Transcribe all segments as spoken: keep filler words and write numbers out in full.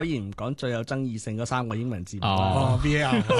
可以唔講最有爭議性嗰三個英文字母啦。 哦 V A R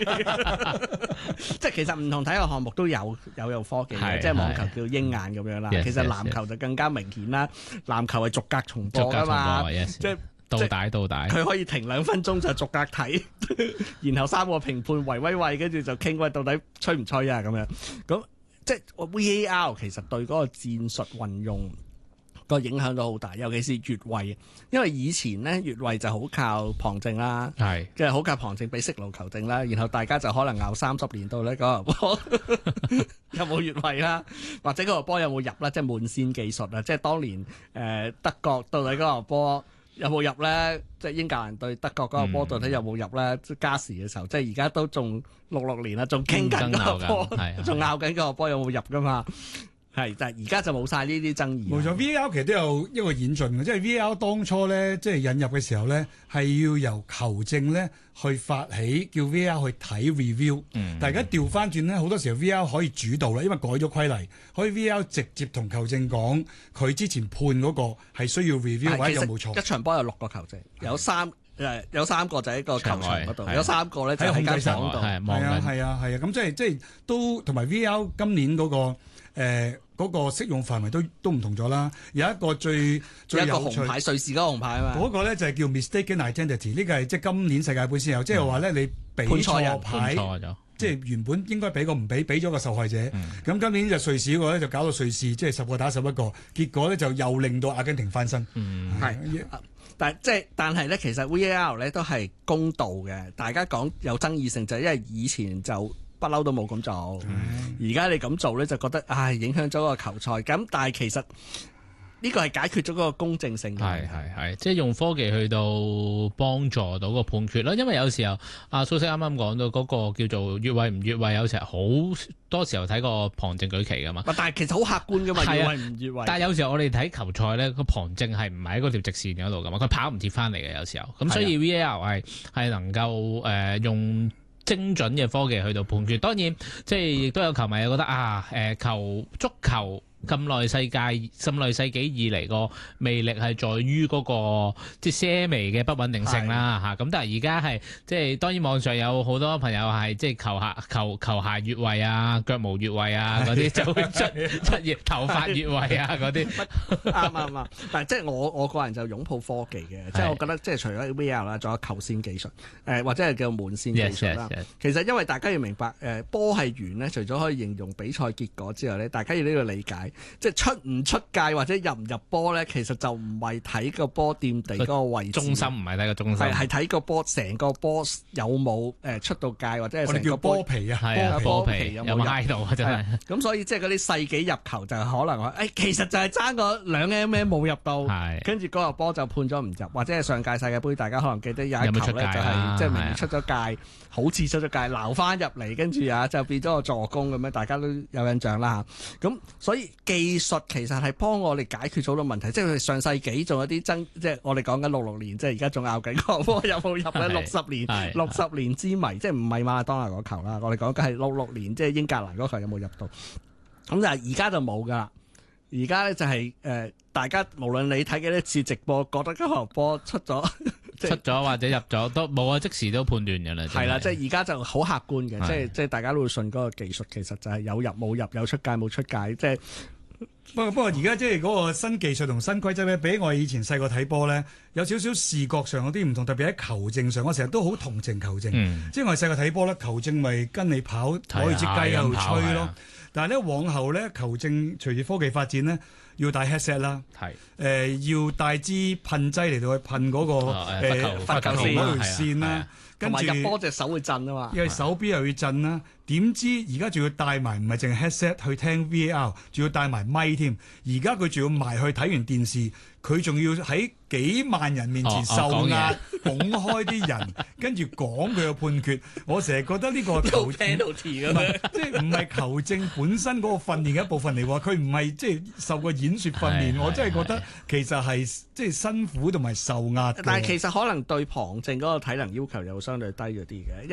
即係其實唔同體育項目都有有用科技嘅，即係網球叫鷹眼咁樣啦。 Yes, 其實 yes, 籃球就更加明顯啦，籃球係逐格重播㗎嘛，即係倒帶倒帶， 佢可以停兩分鐘就逐格睇，然後三個評判圍威喂，跟住就傾喂到底吹唔吹啊咁樣。咁即係 V A R 其實對嗰個戰術運用個影響都好大，尤其是越位，因為以前咧越位就好靠旁證啦， 係即係好靠旁證俾息路球證啦，然後大家就可能拗三十年到咧嗰個波有冇越位啦，或者嗰個波有冇入啦，即係門線技術啊，即係當年誒、呃、德國到底嗰個波有冇入咧，即係英格蘭對德國嗰個波到底有冇入咧？即係加時嘅時候，即係而家都仲六六年啦，仲傾緊嗰個波，仲拗緊嗰個波有冇入噶嘛？係，但係而家就冇晒呢啲爭議。 冇錯 ，V A R 其實都有一個演進嘅，即係 V A R 當初咧，即係引入嘅時候咧，係要由球證咧去發起，叫 V A R 去睇 review。嗯。但係而家調翻轉咧，好多時候 V A R 可以主導啦，因為改咗規例，可以 V A R 直接同球證講，佢之前判嗰個係需要 review 或者有冇錯。 一場波有六個球證，有三誒有三個就喺個球場嗰度，有三個咧就喺間房度。係啊係啊係啊，咁即係即係都同埋 V A R 今年嗰個。誒嗰、呃那個適用範圍都都唔同咗啦，有一個最最有趣， 紅牌瑞士嗰個紅牌啊嘛， 嗰個咧就係叫 mistaken identity， 呢個係即係今年世界盃先有，即係話咧你俾錯牌，即係原本應該俾個唔俾，俾咗個受害者。咁、嗯、今年就瑞士嗰個咧就搞到瑞士即係十個打十一個，結果咧就又令到阿根廷翻身。係、嗯， 但即係但係咧，其實 V A R 咧都係公道嘅，大家講有爭議性就係因為以前就。不嬲都冇咁做，而家、嗯、你咁做咧就覺得唉影響咗個球賽。咁但係其實呢個係解決咗嗰個公正性嘅。 係係係，即係用科技去到幫助到個判決啦。因為有時候阿蘇軾啱啱講到嗰個叫做越位唔越位，有時候好多時候睇個旁證舉旗噶嘛。但係其實好客觀噶嘛，越位唔越位。 但係有時候我哋睇球賽咧，個旁證係唔係喺嗰條直線嗰度噶嘛？佢跑唔貼翻嚟嘅有時候。咁所以 V A R 係係能夠誒、呃、用精準嘅科技去到判決，當然即係亦都有球迷覺得啊，誒球足球咁耐世界咁耐世紀以嚟個魅力係在於嗰個即係些微嘅不穩定性啦嚇。咁但係而家係即係當然網上有好多朋友係即係球下球球鞋越位啊、腳毛越位啊嗰啲就會出出現頭髮越位啊嗰啲。 啱啱啱，但係即係我我個人就擁抱科技嘅，即係我覺得即係除咗 V R 啦，仲有球線技術，誒或者係叫門線技術啦。Yes, yes, yes. 其實因為大家要明白誒波係圓咧，除咗可以形容比賽結果之外咧，大家要呢個理解。即係出唔出界或者入唔入波咧，其實就唔係睇個波掂地嗰個位置， 中心唔係睇個中心， 係睇個波成個波有冇誒出到界或者係成個波皮啊， 係啊波皮有冇喺度啊，真係。 咁所以即係嗰啲世紀入球就可能話誒、哎，其實就係爭個兩 mm 冇入到，跟住嗰個波就判咗唔入，或者係上屆世界盃大家可能記得有一球咧就係即係明明出咗界，好似出咗界，撈翻入嚟，跟住啊就變咗個助攻咁樣，大家都有印象啦。咁所以技術其實係幫我哋解決咗好多問題，即係上世紀仲有啲爭，即係我哋講緊六六年，即係而家仲拗緊個波有冇入咧？六十年，六十年之謎，即係唔係馬拉當拿嗰球啦？我哋講緊係六六年，即係英格蘭嗰球有冇入到？咁但係而家就冇噶啦，而家咧就係、是、誒、呃，大家無論你睇幾多次直播，覺得嗰球波出咗。 出咗或者入咗都冇啊，即時都判斷㗎啦。 係啦，即係而家就好客觀嘅，即係即係大家都會信嗰個技術，其實就係有入冇入，有出界冇出界，即係。 不過不過而家即係嗰個新技術同新規則咧，比我以前細個睇波咧，有少少視覺上有啲唔同，特別喺球證上，我成日都好同情球證。嗯、即係我哋細個睇波咧，球證咪跟你跑，攞住支雞喺度吹咯。但係咧往後咧，球證隨住科技發展咧，要戴 headset 啦，係誒、呃、要帶支噴劑嚟到去噴嗰、那個誒罰球線嗰條線啦，跟住入波隻手會震啊嘛， 因為手臂又要震啦。點知而家仲要帶埋唔係淨係 headset 去聽 V A R， 仲要帶埋咪添。而家佢仲要埋去睇完電視，佢仲要喺幾萬人面前受壓，拱、哦、開啲人，跟住講佢嘅判決。我成日覺得呢個球 penalty 咁即係唔係球證本身嗰個訓練嘅一部分嚟喎。佢唔係即係受過演說訓練，我真係覺得其實係即係辛苦同埋受壓。 但係其實可能對旁證嗰個體能要求又相對低咗啲嘅，因為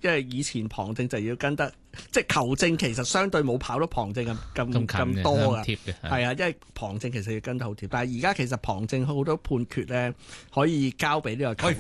因為以前旁證就要跟得，即係球證其實相對冇跑到旁證咁咁咁多㗎，係啊，因為旁證其實要跟得好貼，但係而家其實旁證好多判決咧可以交俾呢個球